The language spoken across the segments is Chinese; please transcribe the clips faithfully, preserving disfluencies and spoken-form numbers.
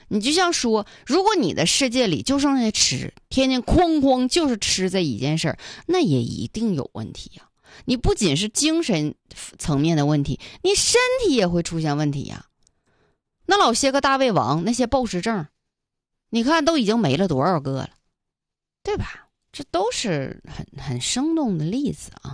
你就像说，如果你的世界里就剩下吃，天天哐哐就是吃这一件事儿，那也一定有问题呀、啊。你不仅是精神层面的问题，你身体也会出现问题呀、啊。那老些个大胃王，那些暴食症，你看都已经没了多少个了，对吧？这都是很很生动的例子啊。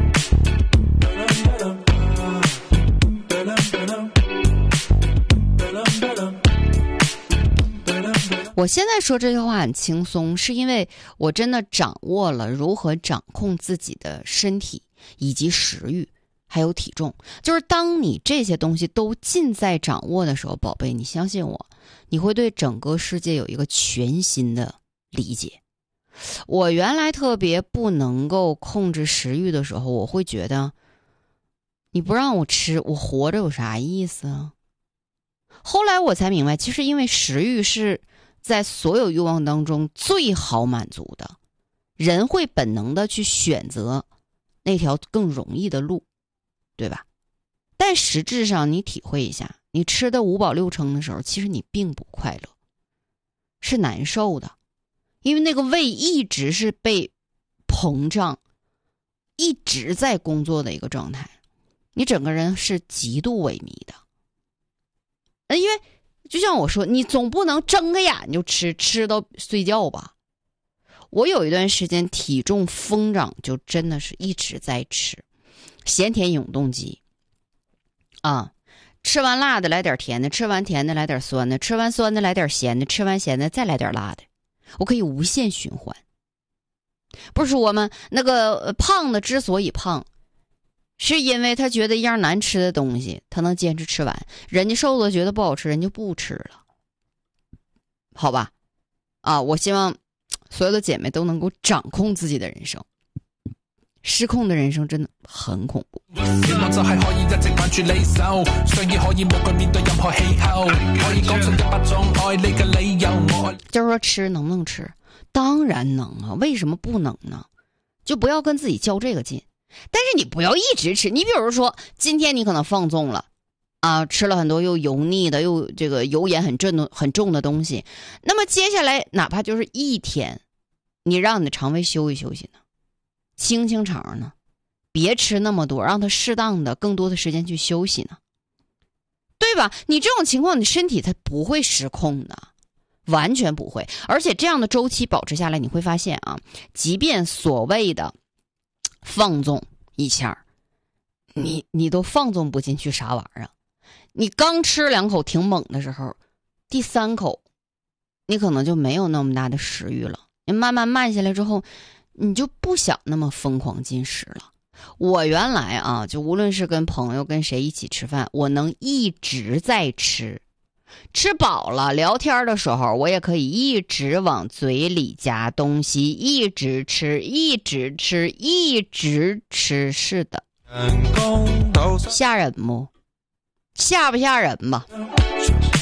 我现在说这句话很轻松，是因为我真的掌握了如何掌控自己的身体以及食欲还有体重。就是当你这些东西都尽在掌握的时候，宝贝，你相信我，你会对整个世界有一个全新的理解。我原来特别不能够控制食欲的时候，我会觉得你不让我吃，我活着有啥意思啊？后来我才明白，其实因为食欲是在所有欲望当中最好满足的，人会本能的去选择那条更容易的路，对吧？但实质上你体会一下，你吃的五饱六撑的时候，其实你并不快乐，是难受的，因为那个胃一直是被膨胀，一直在工作的一个状态，你整个人是极度萎靡的。因为就像我说，你总不能睁个眼就吃，吃到睡觉吧。我有一段时间体重疯涨，就真的是一直在吃咸甜永动机啊，吃完辣的来点甜的，吃完甜的来点酸的，吃完酸的来点咸的，吃完咸的再来点辣的，我可以无限循环。不是说吗？那个胖的之所以胖，是因为他觉得一样难吃的东西他能坚持吃完，人家瘦了觉得不好吃，人就不吃了，好吧？啊，我希望所有的姐妹都能够掌控自己的人生，失控的人生真的很恐怖。就是说吃能不能吃？当然能啊，为什么不能呢？就不要跟自己较这个劲。但是你不要一直吃，你比如说今天你可能放纵了啊，吃了很多又油腻的又这个油盐很重的很重的东西，那么接下来哪怕就是一天，你让你的肠胃休息休息呢，清清肠呢，别吃那么多，让它适当的更多的时间去休息呢，对吧？你这种情况你身体它不会失控的，完全不会。而且这样的周期保持下来，你会发现啊，即便所谓的放纵一下，你你都放纵不进去啥玩意儿啊？你刚吃两口挺猛的时候，第三口你可能就没有那么大的食欲了，你慢慢慢下来之后，你就不想那么疯狂进食了。我原来啊，就无论是跟朋友跟谁一起吃饭，我能一直在吃，吃饱了聊天的时候，我也可以一直往嘴里夹东西，一直吃一直吃一直吃。是的，吓人不？吓不吓人吧？